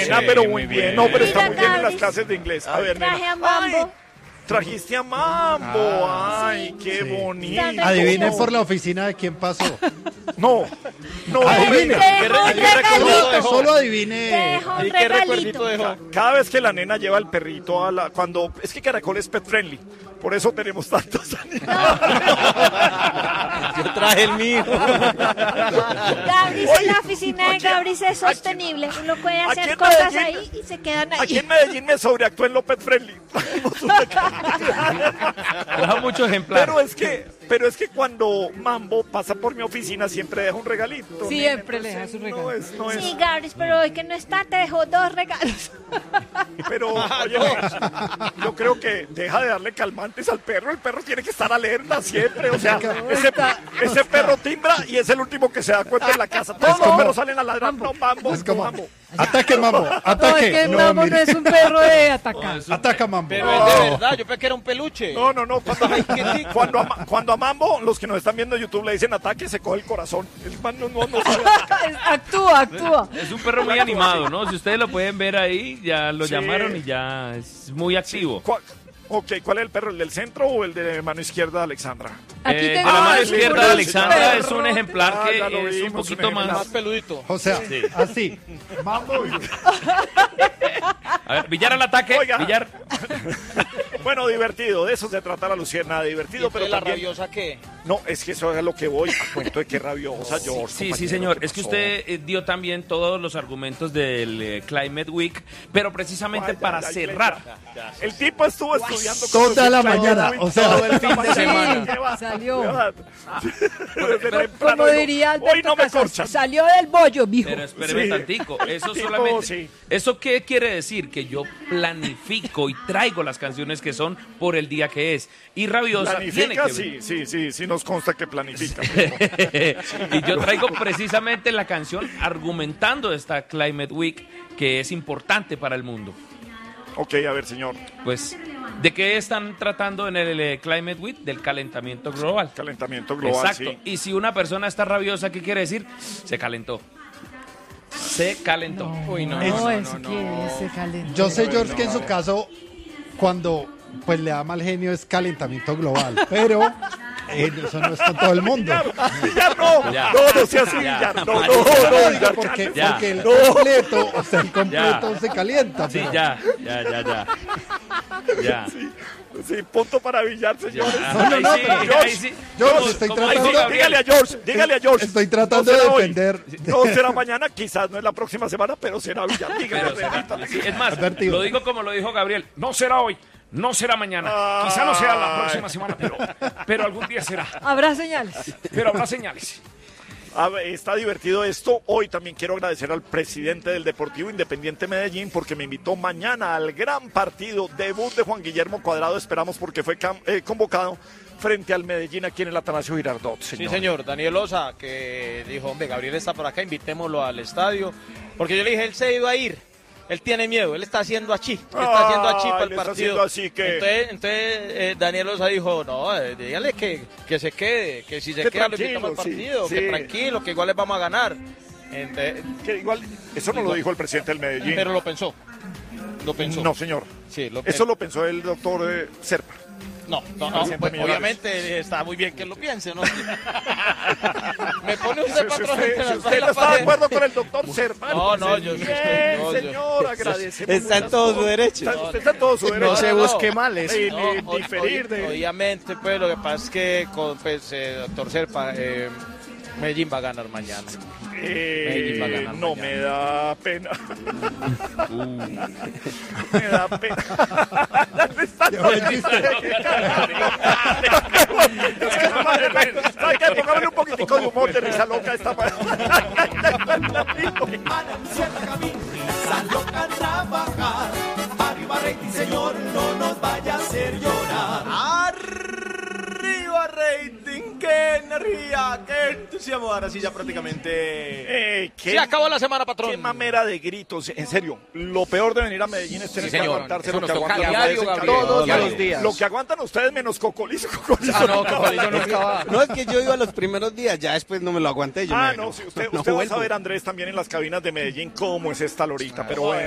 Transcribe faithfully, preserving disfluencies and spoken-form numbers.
nena, Sí, pero muy muy bien. bien. No, pero está Mira, muy bien en las Gabris. clases de inglés. A ver, Traje nena. a Mambo. Ay, trajiste a Mambo. Ah, Ay, qué Sí. bonito. Tan Adivinen No. por la oficina de quién pasó. No, no, Adivine. venga. Te dejó un ¿Qué recuerdo regalito. dejó? Solo Te adivine. dejó un ¿Y qué recuerdito regalito. dejó? Cada vez que la nena lleva el perrito a la... Cuando... Es que Caracol es pet friendly. Por eso tenemos tantos animales. Yo traje el mío. Gabris, Oye, la oficina de aquí- Gabris es aquí- sostenible. Uno puede aquí hacer en cosas Medellín- ahí y se quedan Aquí ahí. en Medellín me sobreactúa en lo pet friendly. Trajo mucho ejemplar. Pero es que, pero es que cuando Mambo pasa por mi oficina siempre deja un regalito. Siempre nene, le deja su No regalo. es, no es. Sí, Gabris, pero hoy que no está, te dejó dos regalos. Pero, oye, yo creo que deja de darle calmantes al perro. El perro tiene que estar alerta siempre. O sea, ese, ese perro timbra y es el último que se da cuenta en la casa. Todos los como- perros salen a ladrar. No, Mambo, Es como, Mambo. ataque, Mambo, No, es ataque. que No, Mambo no mire. es un perro de atacar. Ataca, Mambo. Pero es de verdad, yo pensé que era un peluche. No, no, no. Cuando, cuando, a, cuando a Mambo, los que nos están viendo en YouTube le dicen ataque, se coge el corazón. El man no, no, no sabe atacar. Es- Actúa, actúa. Es un perro muy animado, ¿no? Si ustedes lo pueden ver ahí, ya lo Sí. llamaron y ya es muy activo. ¿Cuál- Ok, ¿cuál es el perro? ¿El del centro o el de mano izquierda, Alexandra? Aquí Eh, de tengo la mano Ah, izquierda sí, de Alexandra perro. es un ejemplar Ah, que ya lo es un vimos, poquito un más... Más peludito. O sea, Sí. así. Mambo. A ver, Villar al ataque, Oiga. Villar. Bueno, divertido, de eso se trata la Luciana, divertido, pero la también... rabiosa qué? No, es que eso es a lo que voy, a cuento de que rabiosa, George. Sí, sí, compañero, señor. ¿qué Es que pasó? usted eh, dio también todos los argumentos del eh, Climate Week, pero precisamente Ay, para ay, ay, cerrar. El tipo estuvo estudiando... Toda cosas la de mañana, Climate o sea, Week, todo el fin de semana. Lleva- Salió. lleva- Desde temprano Como dijo, diría hoy Alberto no me Casas, corchan. salió del bollo, mijo. Pero espéreme Sí. tantico, eso Tipo, solamente... sí. ¿Eso qué quiere decir? Que yo planifico y traigo las canciones que son por el día que es. Y Rabiosa tiene ¿Planifica? que... Sí, sí, sí, sí nos consta que planifica. Y yo traigo precisamente la canción argumentando esta Climate Week que es importante para el mundo. Ok, a ver, señor. Pues, ¿de qué están tratando en el eh, Climate Week? Del calentamiento global. Calentamiento global, Exacto. sí. Y si una persona está rabiosa, ¿qué quiere decir? Se calentó. Se calentó. Uy, no, Es- no, No, no, eso no, que no. se calentó. Yo sé, George, que en su caso, cuando pues le da mal genio es calentamiento global, pero eh, eso no es con todo el mundo. Villar, no, Ya. no, no sea así, Ya. Villar, no, no, Ya. no, No, digo, Villar, porque, Ya. porque el No. completo, o sea, el completo Ya. se calienta. Sí, pero- ya, ya, ya, ya. Ya. sí, punto para Villar, señores. Ya. No, no, no, Ahí sí, pero ahí sí. George, Como- estoy como tratando- dijo Dígale, Gabriel. dígale a George, dígale a George. Estoy tratando No de será hoy, defender. No será mañana, quizás no es la próxima semana, pero será Villar. Dígale, Pero será- repítale. sí, es más, Advertido. lo digo como lo dijo Gabriel, no será hoy, no será mañana, quizá no sea la próxima semana, pero, pero algún día será, Habrá señales. pero habrá señales. A ver, está divertido esto. Hoy también quiero agradecer al presidente del Deportivo Independiente Medellín porque me invitó mañana al gran partido debut de Juan Guillermo Cuadrado. Esperamos porque fue cam- eh, convocado frente al Medellín aquí en el Atanasio Girardot. Sí, Señor. señor. Daniel Osa, que dijo, hombre, Gabriel está por acá, invitémoslo al estadio. Porque yo le dije, él se iba a ir. Él tiene miedo, él está haciendo achí. Él está haciendo achí Ay, para el le está partido. haciendo así que- Entonces, entonces eh, Daniel Osa dijo, no, eh, dígale que, que se quede, que si se Que queda lo invitamos al tranquilo, sí, partido, que sí. tranquilo, que igual les vamos a ganar. Entonces, Que igual, eso no lo dijo el presidente del Medellín. pero lo pensó. Lo pensó. No, señor. Sí, lo Eso lo pensó el doctor eh, Serpa. No, no, no, Presidente pues, Millonarios. obviamente está muy bien que lo piense, ¿no? Me pone usted Si patrón usted, entre si las usted no la está de pared. acuerdo con el doctor Serpa. No, no, yo- Bien, no, yo- señor, agradecemos. Está en muchas todo su cosas. derecho. Está- Usted está en todo su derecho. No se no, busque no. males. Sí, No, ni o- diferir ob- de... Obviamente, pues lo que pasa es que con pues, eh, doctor Serpa, eh, Medellín va a ganar mañana. Eh, Medellín va a ganar no mañana. me da pena. me da pena. ¿Sabe qué? Póngame un poquitico de humor de risa loca esta Loca a trabajar, arriba rating señor, no nos vaya a hacer llorar. Arriba rating, qué energía, qué entusiasmo. Ahora sí ya prácticamente. Eh, qué, Se acabó la semana, patrón. qué mamera de gritos. En serio, lo peor de venir a Medellín es tener Sí, que señor. aguantarse Eso lo nos que toca aguantan diario, ustedes en Gabriel. Cali. Todos Diario. los días. Lo que aguantan ustedes menos Cocolizo. Cocolizo Ah, no, nunca va. Cocolizo nunca va. No, es que yo iba los primeros días, ya después no me lo aguanté. Yo Ah, me- no, sí, usted, no usted va a vuelvo. saber, Andrés, también en las cabinas de Medellín cómo es esta lorita, pero bueno.